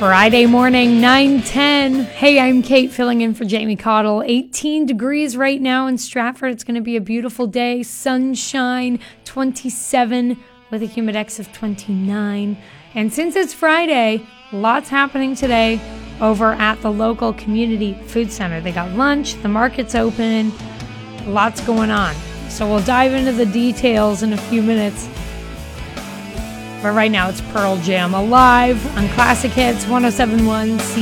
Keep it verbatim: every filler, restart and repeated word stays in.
Friday morning, nine ten. Hey, I'm Kate filling in for Jamie Cottle. eighteen degrees right now in Stratford. It's going to be a beautiful day. Sunshine, twenty-seven with a humidex of twenty-nine. And since it's Friday, lots happening today over at the local community food center. They got lunch, the market's open, lots going on. So we'll dive into the details in a few minutes. But right now it's Pearl Jam Alive on Classic Hits one oh seven point one C